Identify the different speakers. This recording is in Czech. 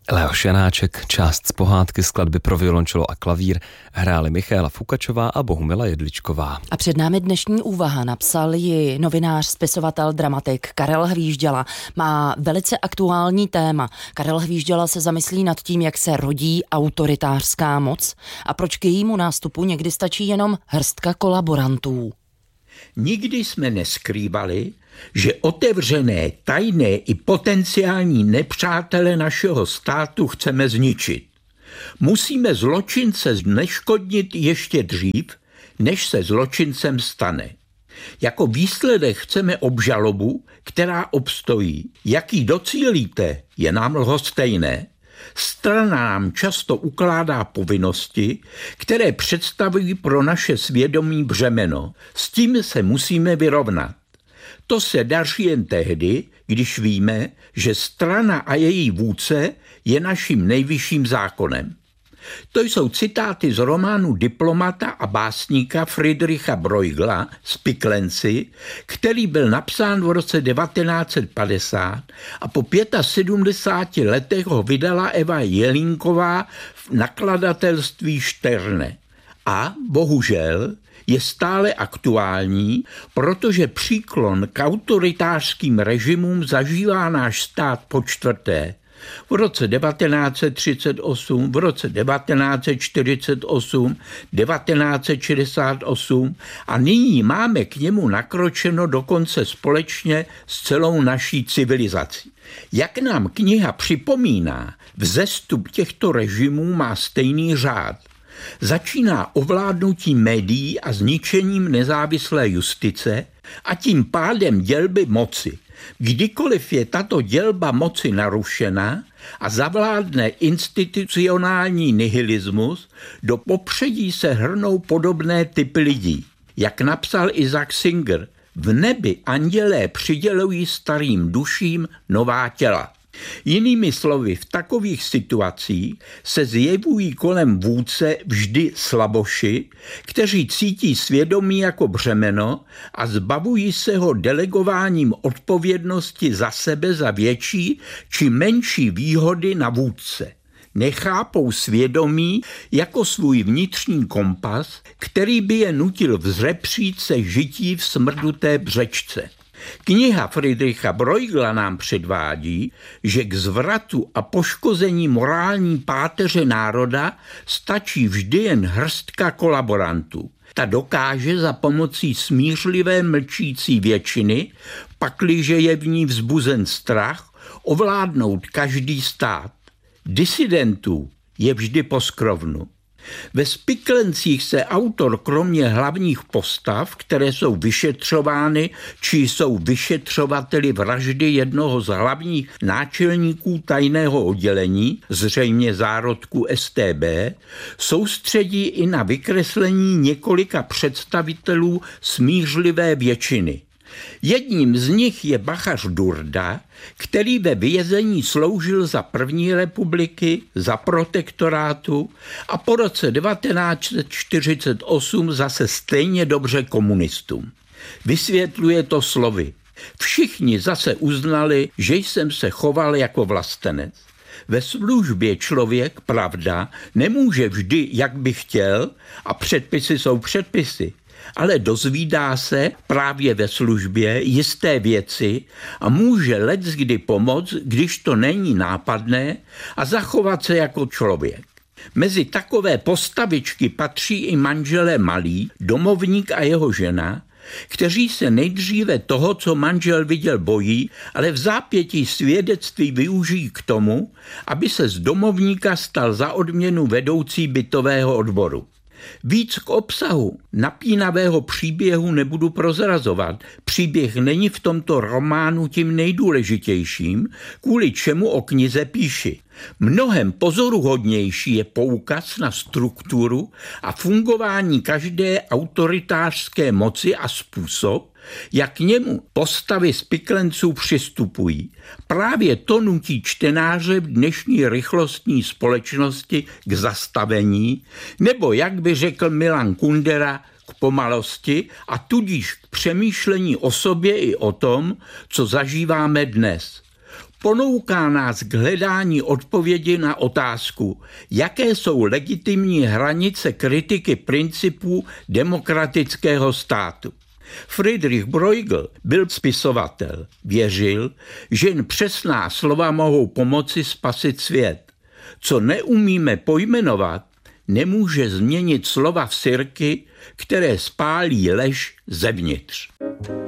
Speaker 1: Leoš Janáček, část z pohádky skladby pro violončelo a klavír hráli Michaela Fukačová a Bohumila Jedličková.
Speaker 2: A před námi dnešní úvaha, napsal ji novinář, spisovatel, dramatik Karel Hvížděla. Má velice aktuální téma. Karel Hvížděla se zamyslí nad tím, jak se rodí autoritářská moc a proč k jejímu nástupu někdy stačí jenom hrstka kolaborantů.
Speaker 3: Nikdy jsme neskrývali, že otevřené, tajné i potenciální nepřátele našeho státu chceme zničit. Musíme zločince zneškodnit ještě dřív, než se zločincem stane. Jako výsledek chceme obžalobu, která obstojí. Jak ji docílíte, je nám lhostejné. Strana nám často ukládá povinnosti, které představují pro naše svědomí břemeno. S tím se musíme vyrovnat. To se daří jen tehdy, když víme, že strana a její vůdce je naším nejvyšším zákonem. To jsou citáty z románu diplomata a básníka Friedricha Bruegela Spiklenci, který byl napsán v roce 1950 a po 75 letech ho vydala Eva Jelínková v nakladatelství Šterne. A bohužel je stále aktuální, protože příklon k autoritářským režimům zažívá náš stát po čtvrté. V roce 1938, v roce 1948, 1968 a nyní máme k němu nakročeno dokonce společně s celou naší civilizací. Jak nám kniha připomíná, vzestup těchto režimů má stejný řád. Začíná ovládnutím médií a zničením nezávislé justice a tím pádem dělby moci. Kdykoliv je tato dělba moci narušena a zavládne institucionální nihilismus, do popředí se hrnou podobné typy lidí. Jak napsal Isaac Singer, v nebi andělé přidělují starým duším nová těla. Jinými slovy, v takových situacích se zjevují kolem vůdce vždy slaboši, kteří cítí svědomí jako břemeno a zbavují se ho delegováním odpovědnosti za sebe za větší či menší výhody na vůdce. Nechápou svědomí jako svůj vnitřní kompas, který by je nutil vzepřít se žití v smrduté břečce. Kniha Friedricha Bruegela nám předvádí, že k zvratu a poškození morální páteře národa stačí vždy jen hrstka kolaborantů. Ta dokáže za pomocí smířlivé mlčící většiny, pakliže je v ní vzbuzen strach, ovládnout každý stát. Disidentů je vždy poskrovnu. Ve Spiklencích se autor kromě hlavních postav, které jsou vyšetřovány či jsou vyšetřovateli vraždy jednoho z hlavních náčelníků tajného oddělení, zřejmě zárodku StB, soustředí i na vykreslení několika představitelů smířlivé většiny. Jedním z nich je bachař Durda, který ve vězení sloužil za první republiky, za protektorátu a po roce 1948 zase stejně dobře komunistům. Vysvětluje to slovy. Všichni zase uznali, že jsem se choval jako vlastenec. Ve službě člověk, pravda, nemůže vždy, jak by chtěl, a předpisy jsou předpisy. Ale dozvídá se právě ve službě jisté věci a může leckdy pomoct, když to není nápadné, a zachovat se jako člověk. Mezi takové postavičky patří i manželé Malý, domovník a jeho žena, kteří se nejdříve toho, co manžel viděl, bojí, ale v zápětí svědectví využijí k tomu, aby se z domovníka stal za odměnu vedoucí bytového odboru. Víc k obsahu napínavého příběhu nebudu prozrazovat. Příběh není v tomto románu tím nejdůležitějším, kvůli čemu o knize píši. Mnohem pozoruhodnější je poukaz na strukturu a fungování každé autoritářské moci a způsob, jak k němu postavy Spiklenců přistupují. Právě to nutí čtenáře v dnešní rychlostní společnosti k zastavení, nebo jak by řekl Milan Kundera, k pomalosti a tudíž k přemýšlení o sobě i o tom, co zažíváme dnes. ponouká nás k hledání odpovědi na otázku, jaké jsou legitimní hranice kritiky principů demokratického státu. Friedrich Bruegel byl spisovatel. Věřil, že jen přesná slova mohou pomoci spasit svět. Co neumíme pojmenovat, nemůže změnit slova v sirky, které spálí lež zevnitř.